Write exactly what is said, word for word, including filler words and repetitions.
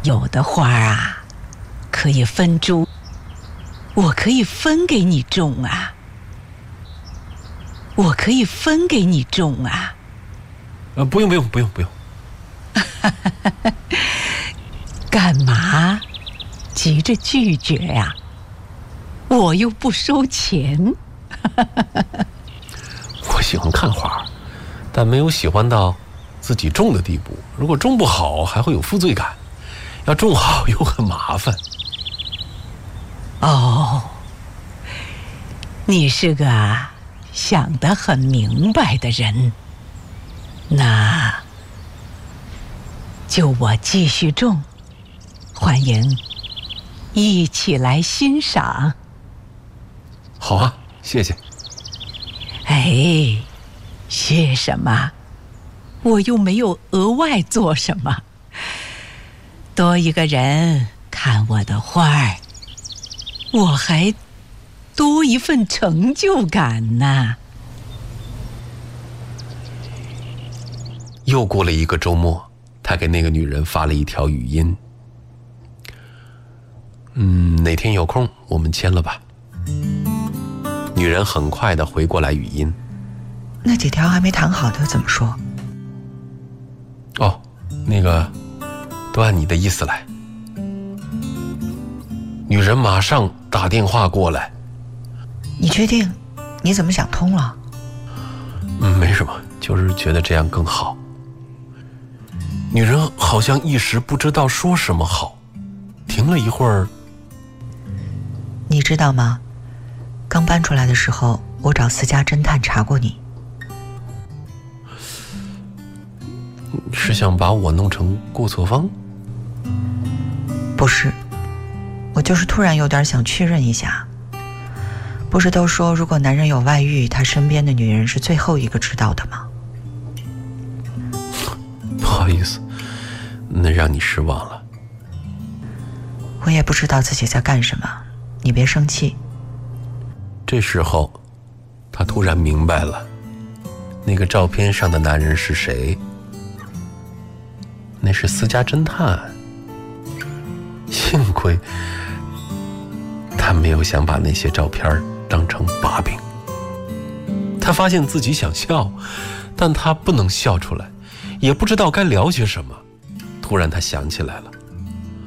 有的花啊，可以分株，我可以分给你种啊，我可以分给你种啊。 呃，不用不用不用不用。 干嘛急着拒绝呀？我又不收钱。 我喜欢看花，但没有喜欢到自己种的地步。如果种不好，还会有负罪感；要种好又很麻烦。 哦，你是个想得很明白的人。那就我继续种，欢迎一起来欣赏。 好啊，谢谢。 哎，谢什么？我又没有额外做什么。多一个人看我的花儿，我还多一份成就感呢。 又过了一个周末，他给那个女人发了一条语音。嗯，哪天有空我们签了吧。女人很快地回过来语音。 那几条还没谈好的怎么说？ 哦，那个都按你的意思来。女人马上打电话过来。 你确定？你怎么想通了？ 嗯，没什么，就是觉得这样更好。女人好像一时不知道说什么好，停了一会儿。 你知道吗？刚搬出来的时候，我找私家侦探查过你。 是想把我弄成过错方？ 不是，我就是突然有点想确认一下。不是都说如果男人有外遇，他身边的女人是最后一个知道的吗？ 不好意思，那让你失望了。 我也不知道自己在干什么，你别生气。 这时候他突然明白了，那个照片上的男人是谁。那是私家侦探。幸亏他没有想把那些照片当成把柄。他发现自己想笑，但他不能笑出来，也不知道该聊些什么。突然他想起来了，